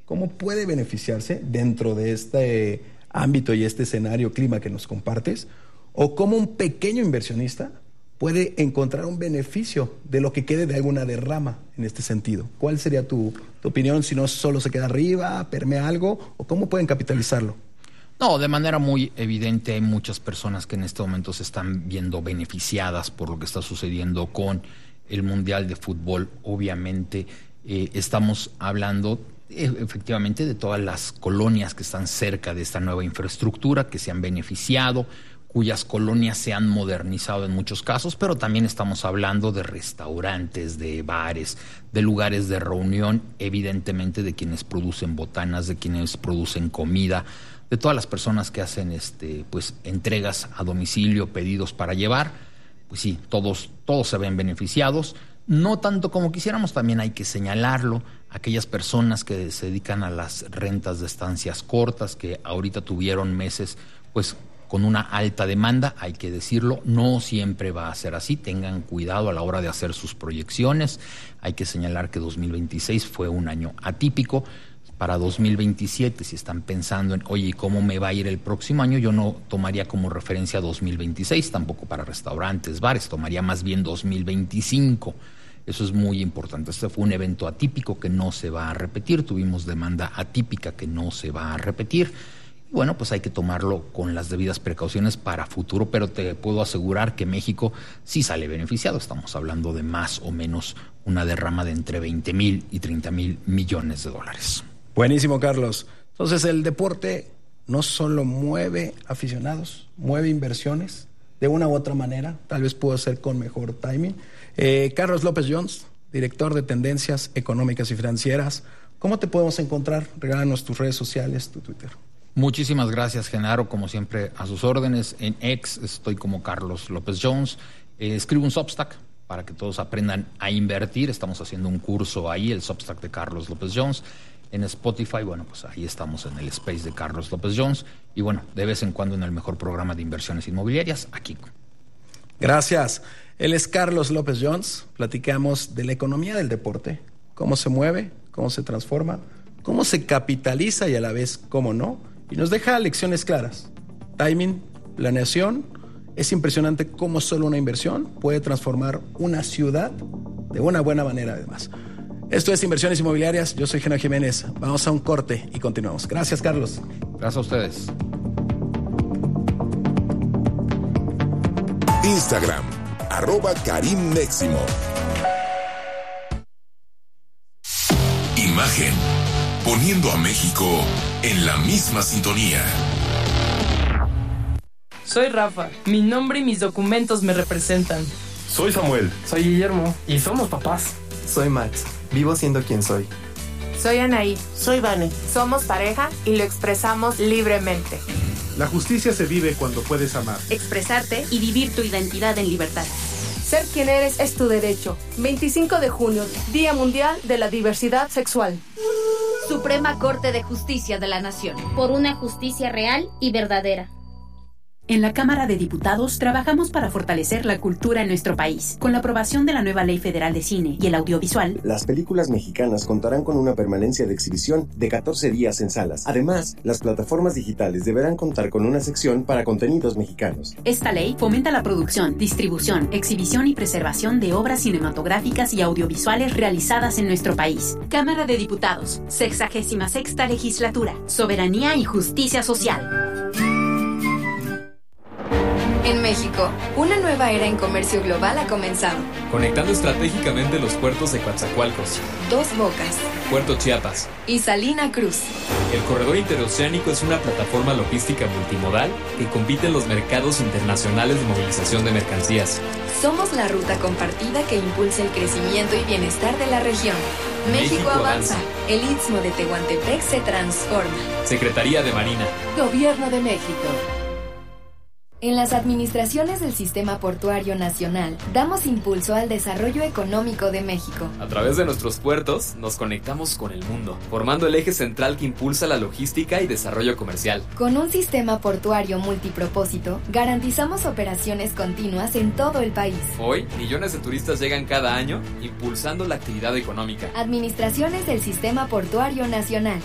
cómo puede beneficiarse dentro de este ámbito y este escenario clima que nos compartes, o cómo un pequeño inversionista puede encontrar un beneficio de lo que quede de alguna derrama en este sentido. ¿Cuál sería tu opinión? Si no solo se queda arriba, permea algo, o cómo pueden capitalizarlo. No, de manera muy evidente hay muchas personas que en este momento se están viendo beneficiadas por lo que está sucediendo con el Mundial de Fútbol. Obviamente estamos hablando efectivamente de todas las colonias que están cerca de esta nueva infraestructura, que se han beneficiado, cuyas colonias se han modernizado en muchos casos, pero también estamos hablando de restaurantes, de bares, de lugares de reunión, evidentemente de quienes producen botanas, de quienes producen comida, de todas las personas que hacen pues entregas a domicilio, pedidos para llevar. Pues sí, todos se ven beneficiados. No tanto como quisiéramos, también hay que señalarlo, aquellas personas que se dedican a las rentas de estancias cortas, que ahorita tuvieron meses pues con una alta demanda, hay que decirlo, no siempre va a ser así, tengan cuidado a la hora de hacer sus proyecciones. Hay que señalar que 2026 fue un año atípico. Para 2027, si están pensando en, oye, ¿cómo me va a ir el próximo año? Yo no tomaría como referencia 2026, tampoco para restaurantes, bares, tomaría más bien 2025. Eso es muy importante. Este fue un evento atípico que no se va a repetir, tuvimos demanda atípica que no se va a repetir. Bueno, pues hay que tomarlo con las debidas precauciones para futuro, pero te puedo asegurar que México sí sale beneficiado. Estamos hablando de más o menos una derrama de entre 20,000 y 30,000 millones de dólares. Buenísimo, Carlos. Entonces, el deporte no solo mueve aficionados, mueve inversiones de una u otra manera, tal vez pudo ser con mejor timing. Carlos López Jones, director de Tendencias Económicas y Financieras, ¿cómo te podemos encontrar? Regálanos tus redes sociales, tu Twitter. Muchísimas gracias, Genaro, como siempre a sus órdenes. En X estoy como Carlos López Jones. Escribo un Substack para que todos aprendan a invertir. Estamos haciendo un curso ahí, el Substack de Carlos López Jones. En Spotify, bueno, pues ahí estamos en el space de Carlos López Jones. Y bueno, de vez en cuando en el mejor programa de inversiones inmobiliarias, aquí. Gracias. Él es Carlos López Jones. Platicamos de la economía del deporte, cómo se mueve, cómo se transforma, cómo se capitaliza y a la vez cómo no. Y nos deja lecciones claras. Timing, planeación. Es impresionante cómo solo una inversión puede transformar una ciudad de una buena manera, además. Esto es Inversiones Inmobiliarias. Yo soy Genaro Jiménez. Vamos a un corte y continuamos. Gracias, Carlos. Gracias a ustedes. Instagram, @KarimMéximo. Imagen, poniendo a México en la misma sintonía. Soy Rafa. Mi nombre y mis documentos me representan. Soy Samuel. Soy Guillermo. Y somos papás. Soy Max. Vivo siendo quien soy. Soy Anaí. Soy Vane. Somos pareja y lo expresamos libremente. La justicia se vive cuando puedes amar, expresarte y vivir tu identidad en libertad. Ser quien eres es tu derecho. 25 de junio, Día Mundial de la Diversidad Sexual. Suprema Corte de Justicia de la Nación. Por una justicia real y verdadera. En la Cámara de Diputados trabajamos para fortalecer la cultura en nuestro país. Con la aprobación de la nueva Ley Federal de Cine y el Audiovisual, las películas mexicanas contarán con una permanencia de exhibición de 14 días en salas. Además, las plataformas digitales deberán contar con una sección para contenidos mexicanos. Esta ley fomenta la producción, distribución, exhibición y preservación de obras cinematográficas y audiovisuales realizadas en nuestro país. Cámara de Diputados, 66ª Legislatura. Soberanía y justicia social. En México, una nueva era en comercio global ha comenzado. Conectando estratégicamente los puertos de Coatzacoalcos, Dos Bocas, Puerto Chiapas y Salina Cruz. El corredor interoceánico es una plataforma logística multimodal que compite en los mercados internacionales de movilización de mercancías. Somos la ruta compartida que impulsa el crecimiento y bienestar de la región. México avanza. El Istmo de Tehuantepec se transforma. Secretaría de Marina. Gobierno de México. En las administraciones del Sistema Portuario Nacional, damos impulso al desarrollo económico de México. A través de nuestros puertos, nos conectamos con el mundo, formando el eje central que impulsa la logística y desarrollo comercial. Con un sistema portuario multipropósito, garantizamos operaciones continuas en todo el país. Hoy, millones de turistas llegan cada año, impulsando la actividad económica. Administraciones del Sistema Portuario Nacional.